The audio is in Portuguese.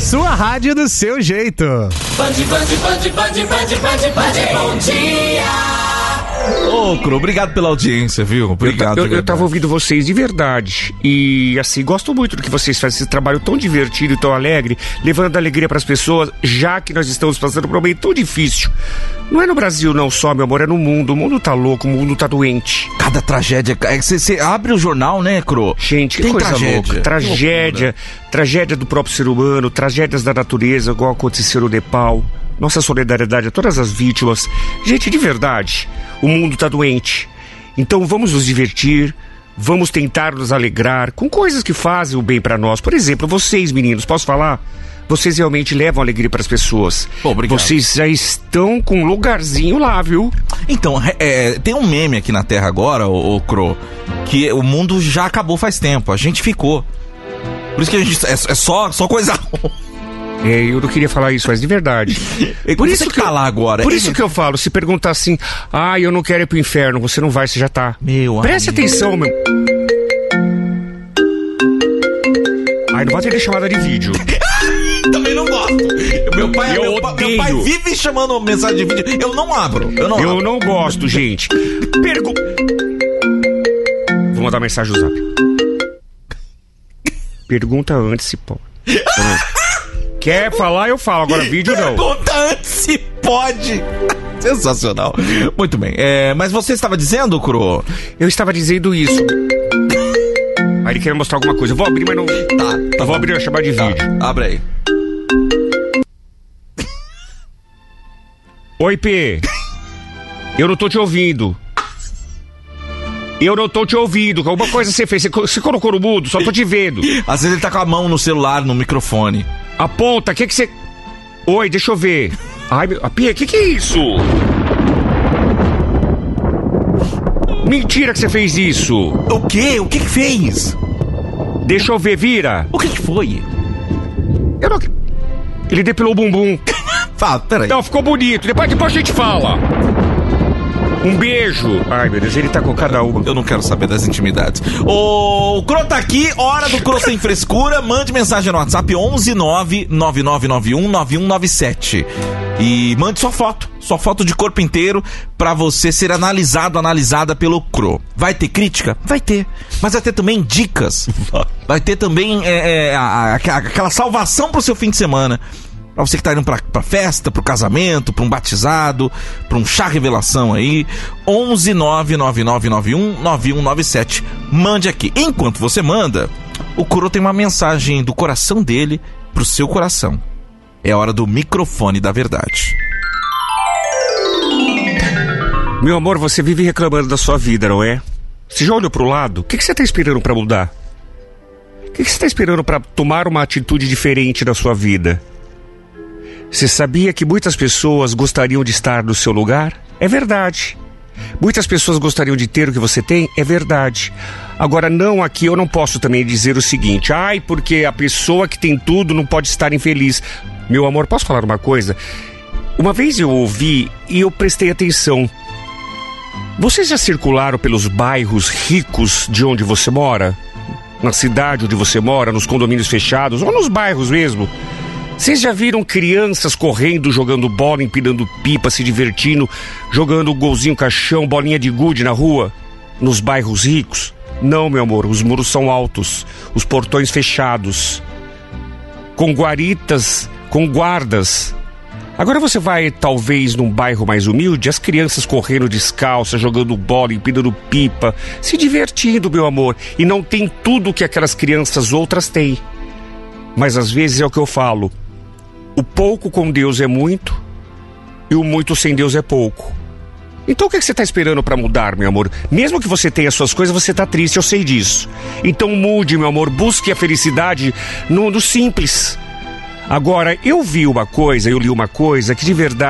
sua rádio do seu jeito. Band, bom dia. Ô, Cro, obrigado pela audiência, viu? Obrigado. Eu tava ouvindo vocês de verdade. E, assim, gosto muito do que vocês fazem. Esse trabalho tão divertido e tão alegre, levando alegria pras pessoas, já que nós estamos passando por um momento tão difícil. Não é no Brasil não só, meu amor, é no mundo. O mundo tá louco, o mundo tá doente. Cada tragédia. Você abre o jornal, né, Cro? Gente, que tem coisa tragédia. louca. Tragédia do próprio ser humano, tragédias da natureza, igual aconteceu no Nepal. Nossa solidariedade a todas as vítimas. Gente, de verdade, o mundo tá doente. Então vamos nos divertir, vamos tentar nos alegrar com coisas que fazem o bem pra nós. Por exemplo, vocês, meninos, posso falar? Vocês realmente levam alegria pras pessoas. Obrigado. Vocês já estão com um lugarzinho lá, viu? Então, tem um meme aqui na Terra agora, ô Cro, que o mundo já acabou faz tempo. A gente ficou. Por isso que a gente é só coisa. Eu não queria falar isso, mas de verdade. Por isso que tá lá agora. Por isso que eu falo, se perguntar assim, eu não quero ir pro inferno, você não vai, você já tá. Preste atenção, meu. Não vai ter chamada de vídeo. Também não gosto. Meu pai vive chamando mensagem de vídeo. Eu não abro. Eu não gosto, gente. Vou mandar mensagem no Zap. Pergunta antes se pode. Quer falar, eu falo. Agora vídeo não. Pergunta antes se pode. Sensacional. Muito bem. Mas você estava dizendo, Cro? Eu estava dizendo isso. Aí ele quer me mostrar alguma coisa. Eu vou abrir, mas não... Tá. Eu vou abrir a chamada de vídeo. Abre aí. Oi, P. Eu não tô te ouvindo. Alguma coisa você fez. Você colocou no mudo, só tô te vendo. Às vezes ele tá com a mão no celular, no microfone. Aponta, o que você... Oi, deixa eu ver. Pia, que é isso? Mentira que você fez isso. O quê? O que fez? Deixa eu ver, vira. O que foi? Ele depilou o bumbum. Fala, peraí. Não, ficou bonito. Depois a gente fala. Um beijo. Ai, meu Deus, ele tá com cada uma. Eu não quero saber das intimidades. O Cro tá aqui, hora do Cro sem frescura. Mande mensagem no WhatsApp 11999919197. E mande sua foto de corpo inteiro pra você ser analisada pelo Cro. Vai ter crítica? Vai ter. Mas vai ter também dicas. Vai ter também aquela salvação pro seu fim de semana. Pra você que tá indo pra festa, pro casamento, pra um batizado, pra um chá revelação aí. 11999919197. Mande aqui. Enquanto você manda, o Cro tem uma mensagem do coração dele pro seu coração. É hora do microfone da verdade. Meu amor, você vive reclamando da sua vida, não é? Você já olhou pro lado? O que você tá esperando pra mudar? O que você tá esperando pra tomar uma atitude diferente da sua vida? Você sabia que muitas pessoas gostariam de estar no seu lugar? É verdade. Muitas pessoas gostariam de ter o que você tem? É verdade. Agora, não, aqui eu não posso também dizer o seguinte: porque a pessoa que tem tudo não pode estar infeliz. Meu amor, posso falar uma coisa? Uma vez eu ouvi e eu prestei atenção. Vocês já circularam pelos bairros ricos de onde você mora? Na cidade onde você mora, nos condomínios fechados ou nos bairros mesmo? Vocês já viram crianças correndo, jogando bola, empinando pipa, se divertindo, jogando golzinho caixão, bolinha de gude na rua? Nos bairros ricos? Não, meu amor, os muros são altos, os portões fechados, com guaritas, com guardas. Agora você vai, talvez, num bairro mais humilde, as crianças correndo descalças, jogando bola, empinando pipa, se divertindo, meu amor, e não tem tudo que aquelas crianças outras têm. Mas às vezes é o que eu falo. O pouco com Deus é muito e o muito sem Deus é pouco. Então o que você está esperando para mudar, meu amor? Mesmo que você tenha suas coisas, você está triste, eu sei disso. Então mude, meu amor, busque a felicidade no simples. Agora, eu li uma coisa que de verdade